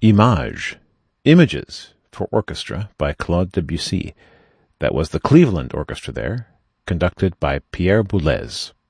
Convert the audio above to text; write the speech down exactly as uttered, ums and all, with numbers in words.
Image, Images for Orchestra by Claude Debussy. That was the Cleveland Orchestra there, conducted by Pierre Boulez.